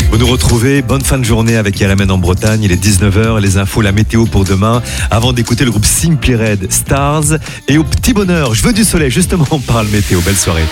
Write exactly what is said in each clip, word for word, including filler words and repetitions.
Vous nous retrouvez, bonne fin de journée avec Yalamen en Bretagne, il est dix-neuf heures, les infos, la météo pour demain, avant d'écouter le groupe Simply Red, Stars, et au petit bonheur, je veux du soleil, justement on parle météo, belle soirée.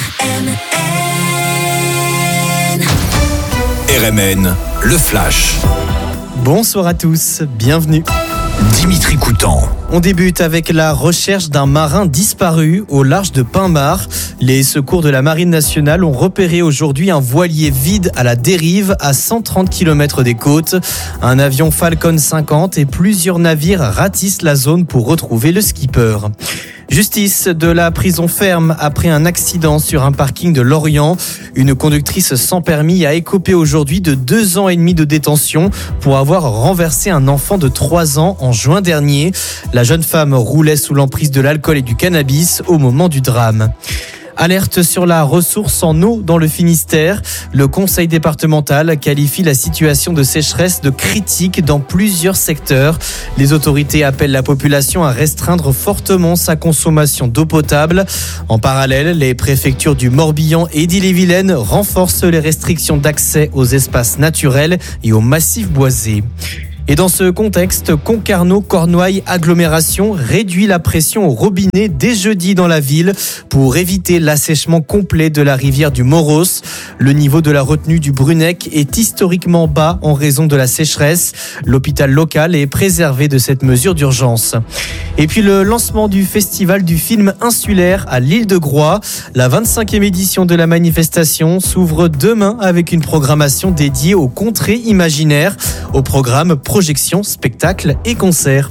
R M N, le flash. Bonsoir à tous, bienvenue. Dimitri Coutan. On débute avec la recherche d'un marin disparu au large de Pin-Mar. Les secours de la Marine nationale ont repéré aujourd'hui un voilier vide à la dérive à cent trente kilomètres des côtes. Un avion Falcon cinquante et plusieurs navires ratissent la zone pour retrouver le skipper. Justice de la prison ferme après un accident sur un parking de Lorient. Une conductrice sans permis a écopé aujourd'hui de deux ans et demi de détention pour avoir renversé un enfant de trois ans en juin dernier. La jeune femme roulait sous l'emprise de l'alcool et du cannabis au moment du drame. Alerte sur la ressource en eau dans le Finistère. Le conseil départemental qualifie la situation de sécheresse de critique dans plusieurs secteurs. Les autorités appellent la population à restreindre fortement sa consommation d'eau potable. En parallèle, les préfectures du Morbihan et d'Ille-et-Vilaine renforcent les restrictions d'accès aux espaces naturels et aux massifs boisés. Et dans ce contexte, Concarneau-Cornouailles agglomération réduit la pression au robinet dès jeudi dans la ville pour éviter l'assèchement complet de la rivière du Moros. Le niveau de la retenue du Brunec est historiquement bas en raison de la sécheresse. L'hôpital local est préservé de cette mesure d'urgence. Et puis le lancement du festival du film insulaire à l'île de Groix. La vingt-cinquième édition de la manifestation s'ouvre demain avec une programmation dédiée aux contrées imaginaires. Au programme projections, spectacles et concerts.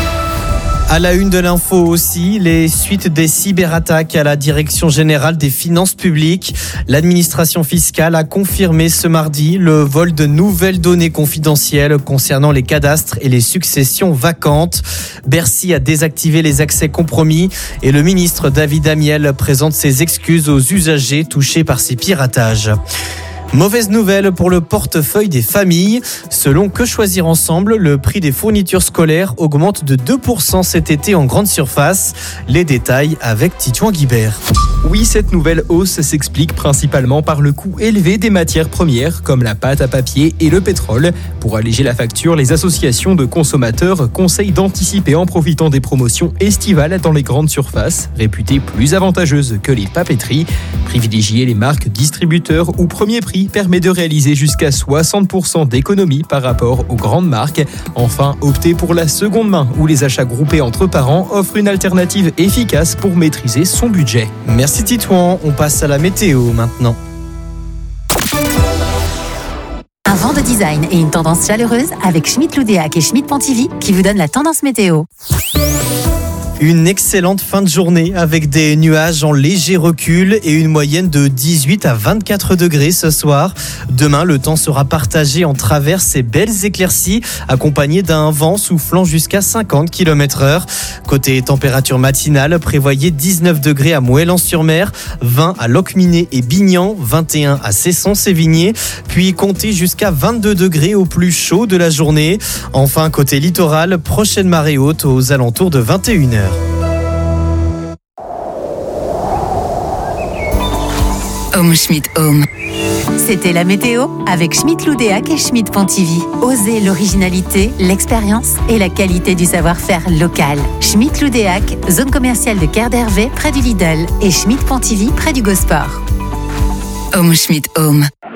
À la une de l'info aussi, les suites des cyberattaques à la Direction générale des finances publiques. L'administration fiscale a confirmé ce mardi le vol de nouvelles données confidentielles concernant les cadastres et les successions vacantes. Bercy a désactivé les accès compromis et le ministre David Amiel présente ses excuses aux usagers touchés par ces piratages. Mauvaise nouvelle pour le portefeuille des familles. Selon Que Choisir Ensemble, le prix des fournitures scolaires augmente de deux pour cent cet été en grande surface. Les détails avec Titouan Guibert. Oui, cette nouvelle hausse s'explique principalement par le coût élevé des matières premières comme la pâte à papier et le pétrole. Pour alléger la facture, les associations de consommateurs conseillent d'anticiper en profitant des promotions estivales dans les grandes surfaces, réputées plus avantageuses que les papeteries. Privilégier les marques distributeurs ou premier prix permet de réaliser jusqu'à soixante pour cent d'économies par rapport aux grandes marques. Enfin, opter pour la seconde main ou les achats groupés entre parents offre une alternative efficace pour maîtriser son budget. Merci Titouan, on passe à la météo maintenant. Un vent de design et une tendance chaleureuse avec Schmitt-Loudéac et Schmitt-Pontivy qui vous donnent la tendance météo. Une excellente fin de journée avec des nuages en léger recul et une moyenne de dix-huit à vingt-quatre degrés ce soir. Demain, le temps sera partagé en travers ces belles éclaircies accompagnées d'un vent soufflant jusqu'à cinquante kilomètres heure. Côté température matinale, prévoyez dix-neuf degrés à Moëlan-sur-Mer, vingt à Locminé et Bignan, vingt et un à Cesson-Sévigné, puis comptez jusqu'à vingt-deux degrés au plus chaud de la journée. Enfin, côté littoral, prochaine marée haute aux alentours de vingt et une heures. Home Schmitt Home. C'était la météo avec Schmitt-Loudéac et Schmitt-Pontivy. Osez l'originalité, l'expérience et la qualité du savoir-faire local. Schmitt-Loudéac, zone commerciale de Quai d'Hervé près du Lidl et Schmitt-Pontivy près du Gosport. Home Schmitt Home.